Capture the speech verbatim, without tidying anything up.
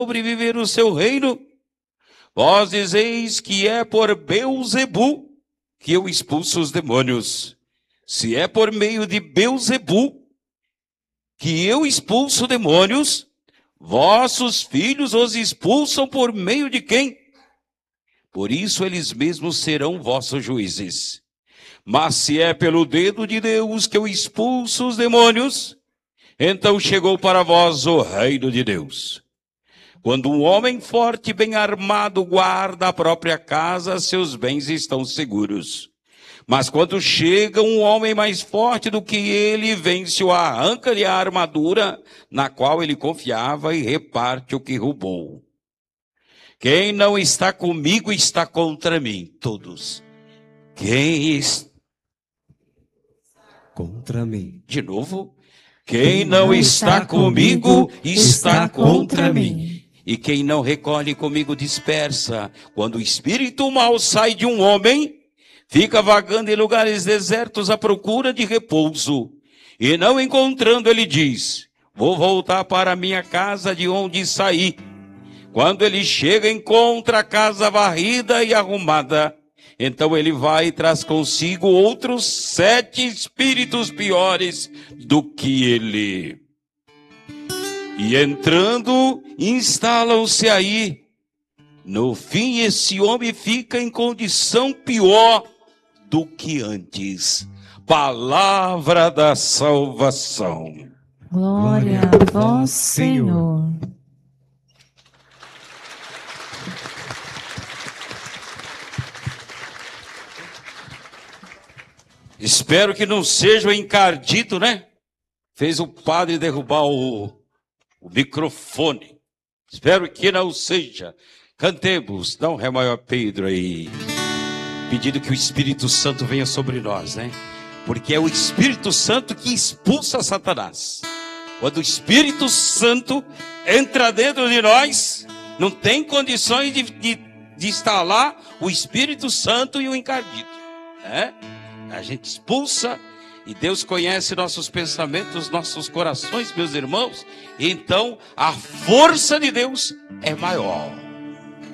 sobreviver o seu reino? Vós dizeis que é por Beelzebu que eu expulso os demônios. Se é por meio de Beelzebu que eu expulso demônios, vossos filhos os expulsam por meio de quem? Por isso eles mesmos serão vossos juízes. Mas se é pelo dedo de Deus que eu expulso os demônios, então chegou para vós o reino de Deus. Quando um homem forte e bem armado guarda a própria casa, seus bens estão seguros. Mas quando chega um homem mais forte do que ele, vence-o, arranca-lhe a armadura na qual ele confiava e reparte o que roubou. Quem não está comigo está contra mim. Todos. Quem está contra mim? De novo. Quem não está comigo está contra mim. E quem não recolhe comigo dispersa. Quando o espírito mau sai de um homem, fica vagando em lugares desertos à procura de repouso. E não encontrando, ele diz: vou voltar para a minha casa de onde saí. Quando ele chega, encontra a casa varrida e arrumada. Então ele vai e traz consigo outros sete espíritos piores do que ele. E entrando, instalam-se aí. No fim, esse homem fica em condição pior do que antes. Palavra da salvação. Glória a vós, Senhor. Espero que não seja o encardito, né? Fez o padre derrubar o, o microfone. Espero que não seja. Cantemos, dá um ré maior Pedro aí. Pedindo que o Espírito Santo venha sobre nós, né? Porque é o Espírito Santo que expulsa Satanás. Quando o Espírito Santo entra dentro de nós, não tem condições de, de, de instalar o Espírito Santo e o encardito, né? A gente expulsa, e Deus conhece nossos pensamentos, nossos corações, meus irmãos. Então, a força de Deus é maior.